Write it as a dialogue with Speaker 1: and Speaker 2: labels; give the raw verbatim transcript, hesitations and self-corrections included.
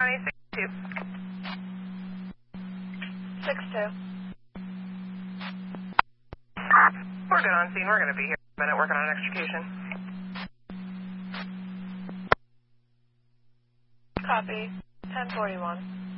Speaker 1: County, six two.
Speaker 2: six two.
Speaker 1: We're good on scene. We're going to be here in a minute working on extrication.
Speaker 2: Copy. ten forty-one.